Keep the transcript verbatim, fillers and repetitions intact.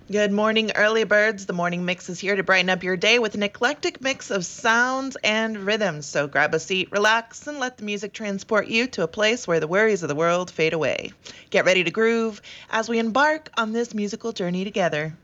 Good morning, early birds. The morning mix is here to brighten up your day with an eclectic mix of sounds and rhythms. So grab a seat, relax, and let the music transport you to a place where the worries of the world fade away. Get ready to groove as we embark on this musical journey together.